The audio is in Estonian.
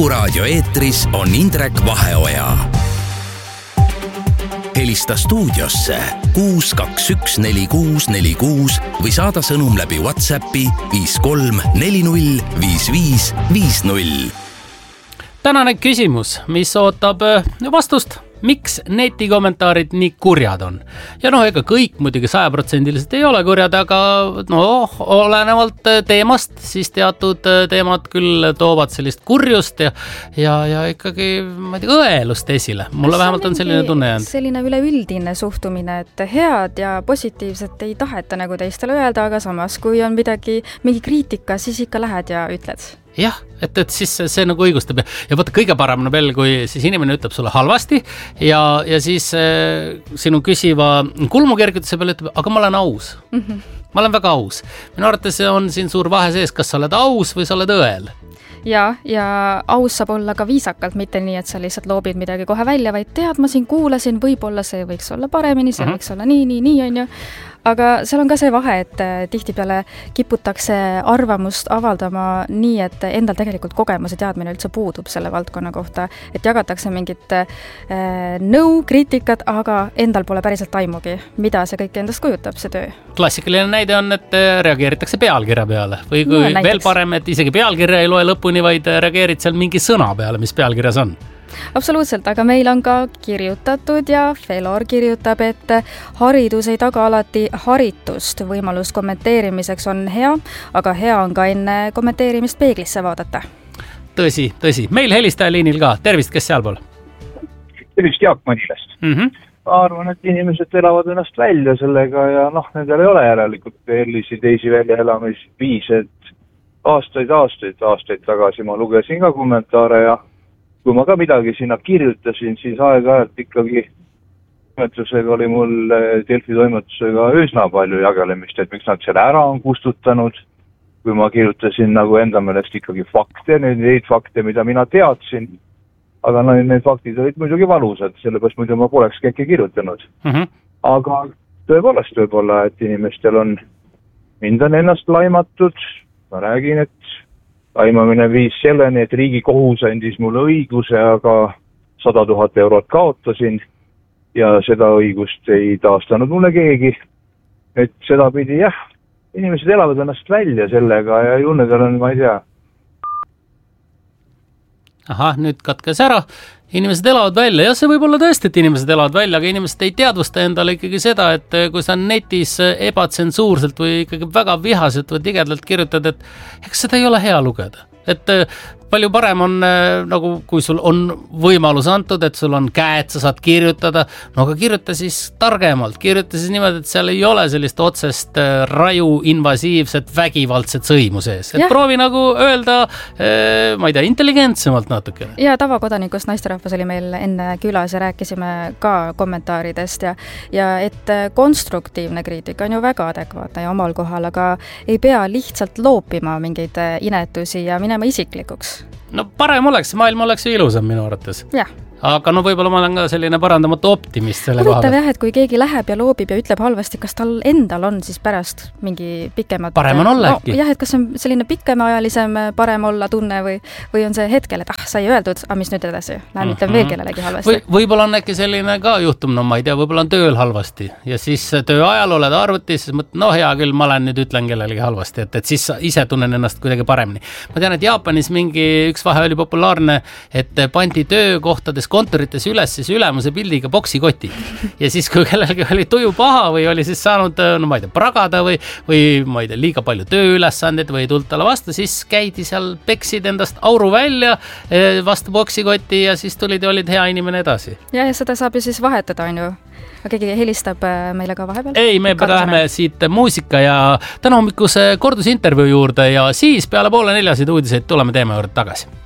Kuku raadio eetris on Indrek Vaheoja. Helista stuudiosse 6214646 või saada sõnum läbi WhatsAppi 53405550. Tänane küsimus, mis ootab vastust. Miks netikommentaarid nii kurjad on? Ja ega kõik muidugi 100% ei ole kurjad, aga olenevalt teemast, siis teatud teemad küll toovad sellist kurjust ja ikkagi, ma ei tea, õelust esile. Mulle vähemalt on selline tunne jäänud. Selline üleüldine suhtumine, et head ja positiivset ei taheta nagu teistele öelda, aga samas, kui on mingi kriitika, siis ikka lähed ja ütled. Jah, et siis see nagu õigustab ja võtta kõige parem on veel, kui siis inimene ütleb sulle halvasti ja siis sinu küsiva kulmukergituse peale ütleb, aga ma olen aus. Ma olen väga aus. Minu arvates on siin suur vahe sees, kas sa oled aus või sa oled õel. Ja aus saab olla ka viisakalt, mitte nii, et sa lihtsalt loobid midagi kohe välja, vaid tead, ma siin kuulasin, võib-olla see võiks olla paremini, see võiks olla nii, on ju. Aga seal on ka see vahe, et tihtipeale kiputakse arvamust avaldama nii, et endal tegelikult kogemus ja teadmine üldse puudub selle valdkonna kohta, et jagatakse mingit kriitikat, aga endal pole päriselt aimugi, mida see kõik endast kujutab, see töö. Klassikaline näide on, et reageeritakse pealkirja peale või kui veel parem, et isegi pealkirja ei loe lõpuni, vaid reageerid seal mingi sõna peale, mis pealkirjas on. Absoluutselt, aga meil on ka kirjutatud ja Felor kirjutab, et haridus ei taga alati haritust. Võimalus kommenteerimiseks on hea, aga hea on ka enne kommenteerimist peeglisse vaadata. Tõsi. Meil helistaja liinil ka. Tervist, kes sealpool? Tervist Jaak Madilast. Ma arvan, et inimesed elavad ennast välja sellega ja nendel ei ole järelikult teisi väljaelamisviise, et aastaid tagasi ma lugesin ka kommentaare ja kui ma ka midagi sinna kirjutasin, siis aeg-ajalt ikkagi toimetusega oli mul Delfi toimetusega üsna palju jagelemist, et miks nad selle ära on kustutanud, kui ma kirjutasin nagu enda meelest ikkagi neid fakte, mida mina teadsin, aga need faktid olid muidugi valusad, sellepärast muidu ma poleks äkki kirjutanud. Aga tõepoolest võib-olla, et inimestel on, mind on ennast laimatud, ma räägin, et laimamine viis selleni, et Riigikohus andis mulle õiguse, aga 100 000 eurot kaotasin ja seda õigust ei taastanud mulle keegi. Et seda pidi, inimesed elavad ennast välja sellega ja junnedel on, ma ei tea. Ahah, nüüd katkes ära. Inimesed elavad välja. Ja see võib olla tõesti, et inimesed elavad välja, aga inimesed ei teadvusta endale ikkagi seda, et kui sa netis ebatsensuurselt või ikkagi väga vihaselt või tigedalt kirjutad, et eks seda ei ole hea lugeda. Et palju parem on, nagu kui sul on võimalus antud, et sul on käed, sa saad kirjutada, aga kirjuta siis targemalt, kirjuta siis niimoodi, et seal ei ole sellist otsest raju, invasiivset, vägivaldset sõimu sees. Et proovi nagu öelda, ma ei tea, intelligentsemalt natukene. Ja tavakodanikust naisterahvas oli meil enne külas ja rääkisime ka kommentaaridest ja et konstruktiivne kriitika on ju väga adekvaatne ja omal kohal, aga ei pea lihtsalt loopima mingeid inetusi ja minema isiklikuks. No parem oleks, maailm oleks ju ilusam minu arvates. Jah. Aga võib-olla ma olen ka selline parandamatu optimist selle kohal. Huvitav et kui keegi läheb ja loobib ja ütleb halvasti, kas tal endal on siis pärast mingi pikemat... Parem on olla äkki. Jah, et kas on selline pikemaajalisem parem olla tunne või on see hetkel, et sai öeldud, mis nüüd edasi? Lähen ütlen veel kellelegi halvasti. Võib-olla on äkki selline ka juhtum, ma ei tea, võib-olla on tööl halvasti ja siis töö ajal oled arvutis, siis mõtled, hea küll, ma lähen nüüd ütlen kellelegi halvasti, et siis sa tunnen ennast kuidagi paremini. Ma tean, et Jaapanis üks vahe oli populaarne, et pandi töökohtades kontorites üles siis ülemuse pildiga boksikotid. Ja siis, kui kellelgi oli tuju paha või oli siis saanud, ma ei tea, pragada või ma ei tea, liiga palju tööülesanded või tulnud talle vastu, siis käidi seal, peksid endast auru välja vastu boksikoti ja siis tulid ja olid hea inimene edasi. Ja seda saab ju siis vahetada, on ju. Aga keegi helistab meile ka vahepeal? Ei, me läheme siit muusika ja täna hommikuse kordusintervjuu juurde ja siis peale 3:30 uudiseid tuleme teema juurde tagasi.